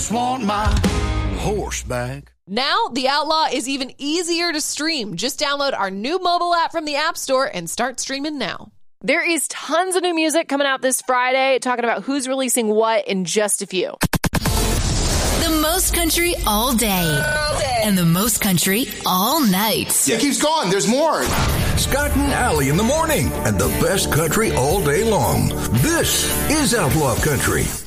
just want my horse back. Now, The Outlaw is even easier to stream. Just download our new mobile app from the App Store and start streaming now. There is tons of new music coming out this Friday, talking about who's releasing what in just a few. The most country all day. And the most country all night. Yeah, it keeps going. There's more. Scott and Allie in the morning and the best country all day long. This is Outlaw Country.